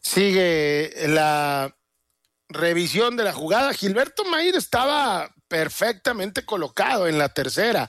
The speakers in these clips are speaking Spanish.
Sigue la revisión de la jugada. Gilberto Mayer estaba perfectamente colocado en la tercera.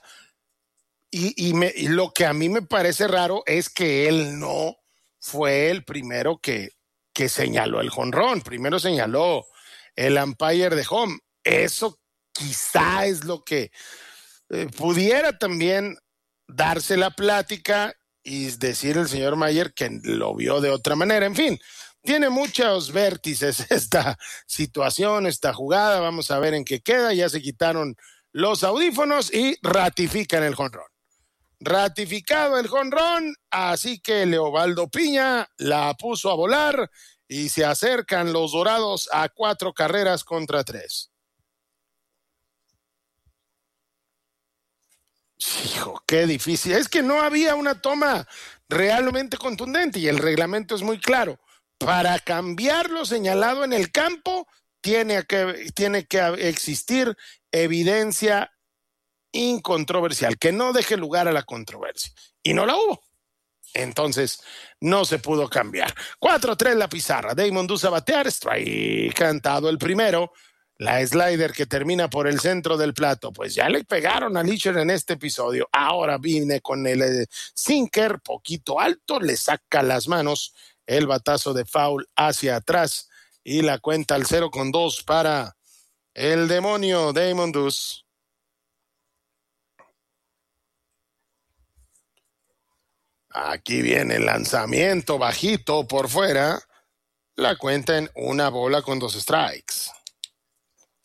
Y lo que a mí me parece raro es que él no fue el primero que señaló el jonrón. Primero señaló el umpire de home. Eso quizá es lo que pudiera también darse la plática y decir el señor Mayer que lo vio de otra manera. En fin, tiene muchos vértices esta situación, esta jugada. Vamos a ver en qué queda. Ya se quitaron los audífonos y ratifican el jonrón. Ratificado el jonrón, así que Leobaldo Piña la puso a volar y se acercan los Dorados a 4 carreras contra 3. Hijo, qué difícil. Es que no había una toma realmente contundente y el reglamento es muy claro. Para cambiar lo señalado en el campo, tiene que existir evidencia incontroversial, que no deje lugar a la controversia. Y no la hubo. Entonces, no se pudo cambiar. 4-3 la pizarra. Damon Duz a batear. Strike cantado el primero. La slider que termina por el centro del plato. Pues ya le pegaron a Leacher en este episodio. Ahora viene con el sinker poquito alto. Le saca las manos. El batazo de foul hacia atrás. Y la cuenta al 0-2 para el demonio Damon Duz. Aquí viene el lanzamiento bajito por fuera. La cuenta en 1 bola con 2 strikes.